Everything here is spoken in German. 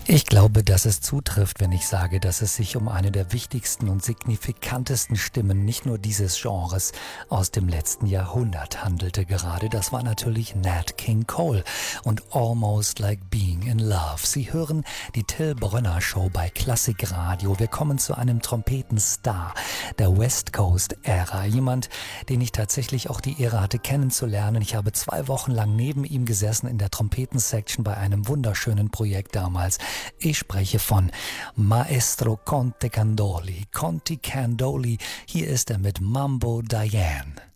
Ich glaube, dass es zutrifft, wenn ich sage, dass es sich um eine der wichtigsten und signifikantesten Stimmen nicht nur dieses Genres aus dem letzten Jahrhundert handelte gerade. Das war natürlich Nat King Cole und Almost Like Being in Love. Sie hören die Till Brönner Show bei Klassikradio. Wir kommen zu einem Trompetenstar der West Coast Ära. Jemand, den ich tatsächlich auch die Ehre hatte kennenzulernen. Ich habe 2 Wochen lang neben ihm gesessen in der Trompetensection bei einem wunderschönen Projekt damals. Ich spreche von Maestro Conte Candoli. Conti Candoli, hier ist er mit Mambo Diane.